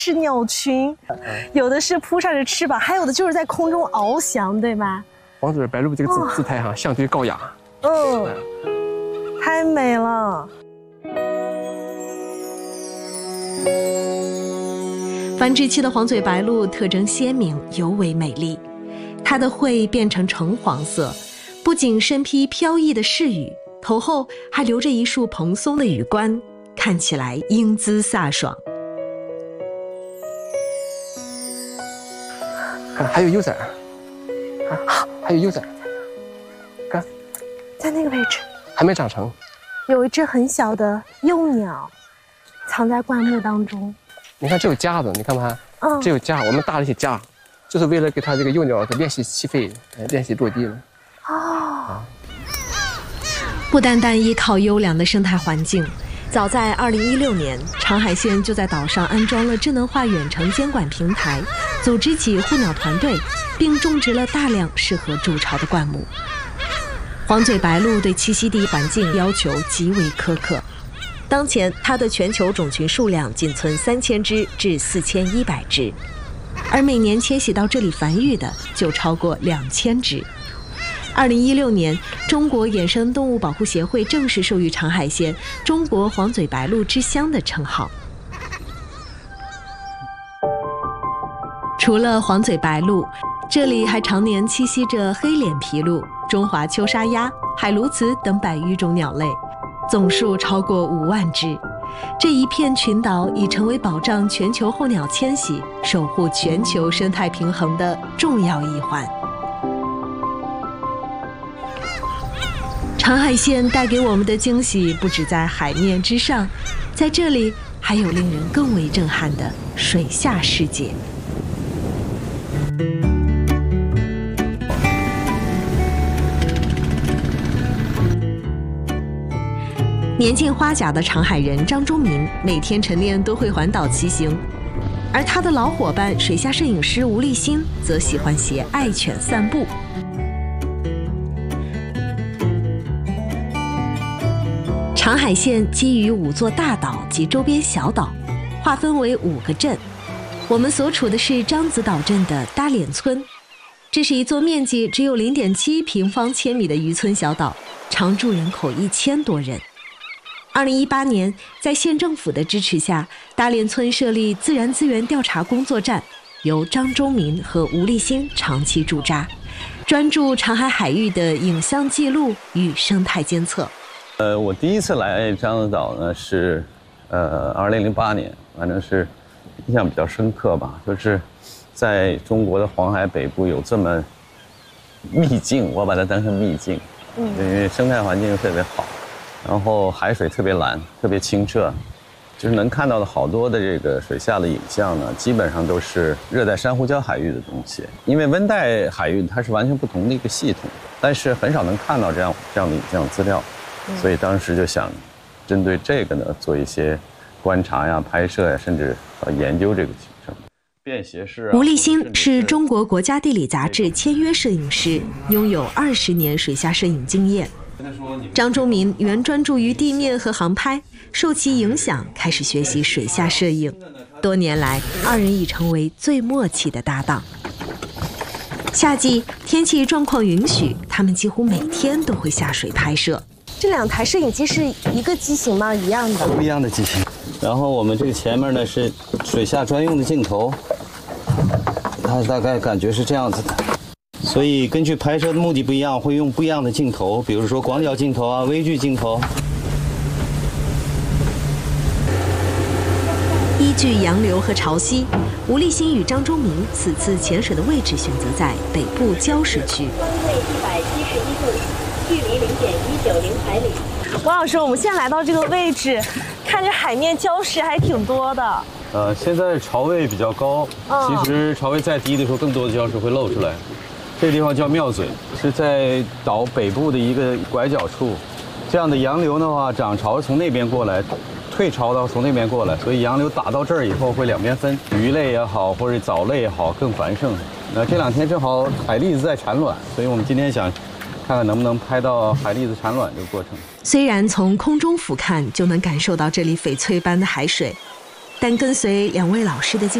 是鸟群，有的是扑扇着翅膀，还有的就是在空中翱翔，对吧？ 黄嘴白鹭这个姿态哈，相对高雅。 太美了。 繁殖期的黄嘴白鹭特征鲜明，尤为美丽。它的喙变成橙黄色，不仅身披飘逸的饰羽，头后还留着一束蓬松的羽冠，看起来英姿飒爽。 看，还有幼崽，还有幼崽，看， 在那个位置还没长成， 有一只很小的幼鸟，藏在灌木当中。 你看这有夹子，你看吧，这有夹，我们搭了一些夹，就是为了给它这个幼鸟练习起飞，练习落地了。 不单单依靠优良的生态环境，早在2016年，长海县就在岛上安装了智能化远程监管平台，组织起护鸟团队，并种植了大量适合筑巢的灌木。黄嘴白鹭对栖息地环境要求极为苛刻，当前它的全球种群数量仅存3000只至4100只，而每年迁徙到这里繁育的就超过2000只。2016年，中国野生动物保护协会正式授予长海县“中国黄嘴白鹭之乡”的称号。除了黄嘴白鹭，这里还常年栖息着黑脸琵鹭、中华秋沙鸭、海鸬鹚等100余种鸟类，总数超过5万只。这一片群岛已成为保障全球候鸟迁徙、守护全球生态平衡的重要一环。长海县带给我们的惊喜不止在海面之上，在这里还有令人更为震撼的水下世界。年近花甲的长海人张忠民每天晨练都会环岛骑行，而他的老伙伴水下摄影师吴立新则喜欢携爱犬散步。长海县基于5座大岛及周边小岛，划分为5个镇。我们所处的是獐子岛镇的搭脸村，这是一座面积只有0.7平方千米的渔村小岛，常住人口1000多人。2018年，在县政府的支持下，搭脸村设立自然资源调查工作站，由张忠民和吴立新长期驻扎，专注长海海域的影像记录与生态监测。 我第一次来獐子岛呢是，2008年，反正是印象比较深刻吧，就是在中国的黄海北部有这么秘境，我把它当成秘境，因为生态环境特别好，然后海水特别蓝，特别清澈，就是能看到的好多的这个水下的影像呢，基本上都是热带珊瑚礁海域的东西，因为温带海域它是完全不同的一个系统，但是很少能看到这样的影像资料。所以当时就想针对这个呢做一些观察呀、拍摄呀，甚至研究这个行程。便携式吴立新是中国国家地理杂志签约摄影师，拥有20年水下摄影经验。张忠民原专注于地面和航拍，受其影响开始学习水下摄影。多年来，2人已成为最默契的搭档。夏季天气状况允许，他们几乎每天都会下水拍摄。 这2台摄影机是一个机型吗？一样的？ 不一样的机型。然后我们这个前面呢是水下专用的镜头，它大概感觉是这样子的。所以根据拍摄的目的不一样，会用不一样的镜头，比如说广角镜头啊、微距镜头。 依据洋流和潮汐，吴立新与张忠民此次潜水的位置选择在北部礁石区。方位171度，距离0.190海里。 王老师，我们现在来到这个位置，看着海面礁石还挺多的。 现在潮位比较高，其实潮位再低的时候，更多的礁石会露出来。这个地方叫庙嘴，是在岛北部的一个拐角处。这样的洋流的话，涨潮从那边过来，退潮的从那边过来，所以洋流打到这儿以后会两边分，鱼类也好，或者藻类也好，更繁盛。那这2天正好海蛎子在产卵，所以我们今天想看看能不能拍到海蛎子产卵这个过程。 虽然从空中俯瞰就能感受到这里翡翠般的海水， 但跟随两位老师的